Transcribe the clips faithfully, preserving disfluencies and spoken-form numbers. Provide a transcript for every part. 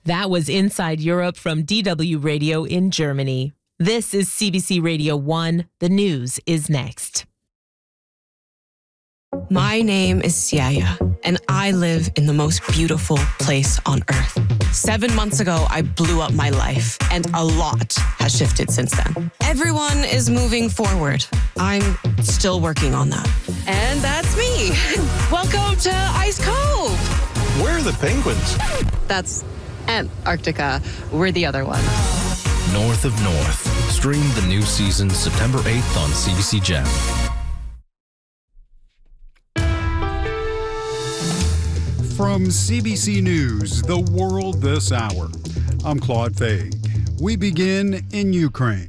That was Inside Europe from D W Radio in Germany. This is C B C Radio one. The news is next. My name is Siaya, and I live in the most beautiful place on earth. Seven months ago, I blew up my life, and a lot has shifted since then. Everyone is moving forward. I'm still working on that. And that's me. Welcome to Ice Cove. Where are the penguins? That's Antarctica. We're the other one. North of North. Stream the new season September eighth on C B C Gem. From C B C News, The World This Hour, I'm Claude Faig. We begin in Ukraine.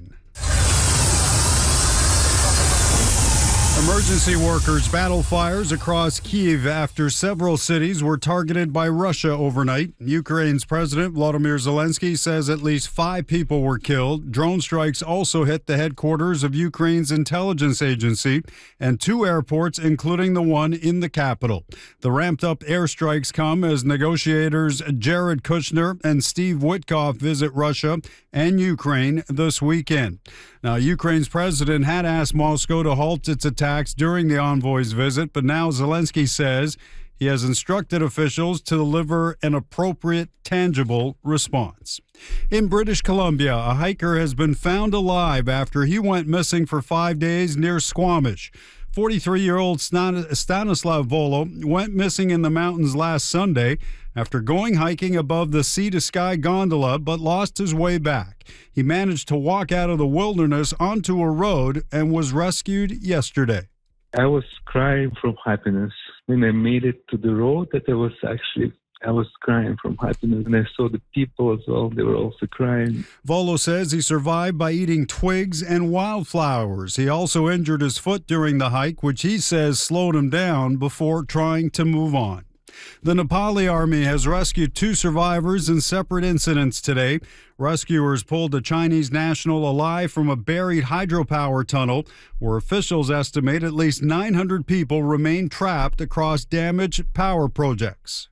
Emergency workers battle fires across Kyiv after several cities were targeted by Russia overnight. Ukraine's President Volodymyr Zelensky says at least five people were killed. Drone strikes also hit the headquarters of Ukraine's intelligence agency and two airports, including the one in the capital. The ramped-up airstrikes come as negotiators Jared Kushner and Steve Witkoff visit Russia and Ukraine this weekend. Now, Ukraine's president had asked Moscow to halt its attacks during the envoy's visit, but now Zelensky says he has instructed officials to deliver an appropriate, tangible response. In British Columbia, a hiker has been found alive after he went missing for five days near Squamish. forty-three-year-old Stanislav Volo went missing in the mountains last Sunday after going hiking above the Sea to Sky gondola, but lost his way back. He managed to walk out of the wilderness onto a road and was rescued yesterday. I was crying from happiness. When I made it to the road, that I was actually, I was crying from happiness. And I saw the people as well, they were also crying. Volo says he survived by eating twigs and wildflowers. He also injured his foot during the hike, which he says slowed him down before trying to move on. The Nepali army has rescued two survivors in separate incidents today. Rescuers pulled a Chinese national alive from a buried hydropower tunnel, where officials estimate at least nine hundred people remain trapped across damaged power projects.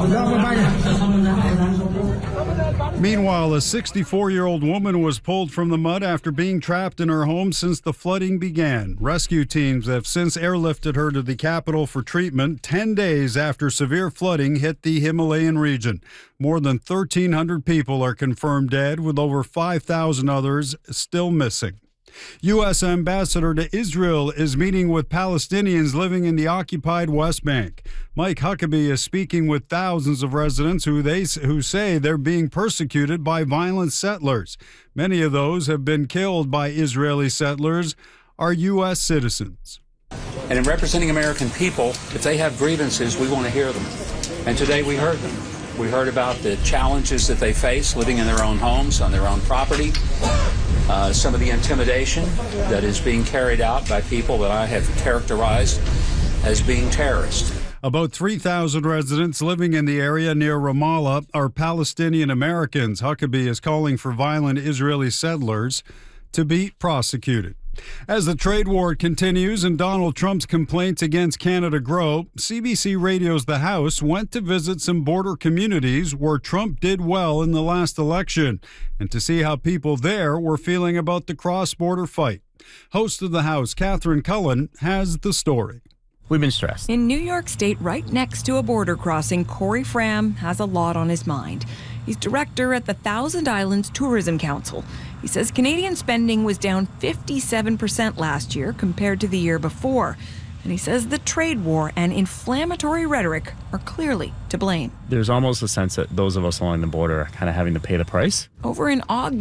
Meanwhile, a sixty-four-year-old woman was pulled from the mud after being trapped in her home since the flooding began. Rescue teams have since airlifted her to the capital for treatment ten days after severe flooding hit the Himalayan region. More than thirteen hundred people are confirmed dead, with over five thousand others still missing. U S Ambassador to Israel is meeting with Palestinians living in the occupied West Bank. Mike Huckabee is speaking with thousands of residents who they who say they're being persecuted by violent settlers. Many of those have been killed by Israeli settlers are U S citizens. And in representing American people, if they have grievances, we want to hear them. And today we heard them. We heard about the challenges that they face living in their own homes, on their own property. Uh, some of the intimidation that is being carried out by people that I have characterized as being terrorists. About three thousand residents living in the area near Ramallah are Palestinian Americans. Huckabee is calling for violent Israeli settlers to be prosecuted. As the trade war continues and Donald Trump's complaints against Canada grow, C B C Radio's The House went to visit some border communities where Trump did well in the last election and to see how people there were feeling about the cross-border fight. Host of The House, Catherine Cullen, has the story. We've been stressed. In New York State, right next to a border crossing, Corey Fram has a lot on his mind. He's director at the Thousand Islands Tourism Council. He says Canadian spending was down fifty-seven percent last year compared to the year before. And he says the trade war and inflammatory rhetoric are clearly to blame. There's almost a sense that those of us along the border are kind of having to pay the price. Over in Ogden,